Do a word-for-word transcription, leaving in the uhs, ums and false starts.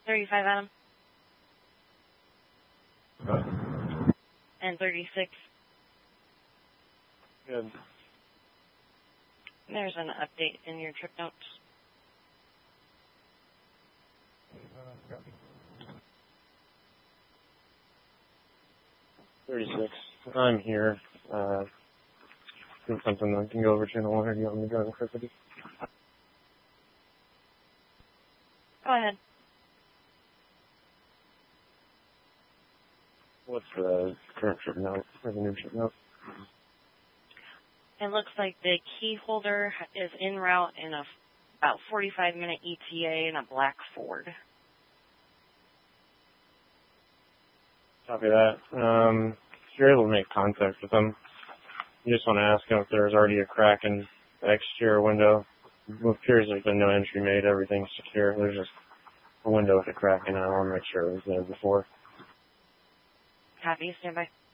thirty-five Adam. Uh, And thirty-six. Good. There's an update in your trip notes. thirty-six. I'm here. Uh, doing something I can go over channel one or do you want me to go in quickly? Go ahead. What's the current trip note or the new trip note? It looks like the key holder is en route in a about forty-five minute E T A in a black Ford. Copy that. Um, if you're able to make contact with them, you just want to ask them if there's already a crack in the exterior window. It appears there's been no entry made. Everything's secure. There's just a window with a crack in it. I want to make sure it was there before. Copy. Stand by.